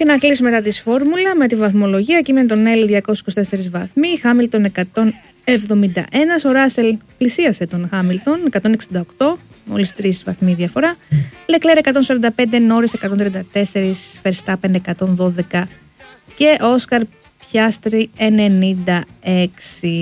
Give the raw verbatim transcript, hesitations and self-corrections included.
Και να κλείσουμε μετά τη φόρμουλα με τη βαθμολογία. Κίμεντονέλη διακόσιοι είκοσι τέσσερις βαθμοί, Χάμιλτον εκατόν εβδομήντα ένα, ο Ράσελ πλησίασε τον Χάμιλτον εκατόν εξήντα οκτώ, μόλις τρεις βαθμοί διαφορά. Λεκλέρ εκατόν σαράντα πέντε, Νόρις εκατόν τριάντα τέσσερα, Verstappen εκατόν δώδεκα και Όσκαρ Πιάστρι ενενήντα έξι.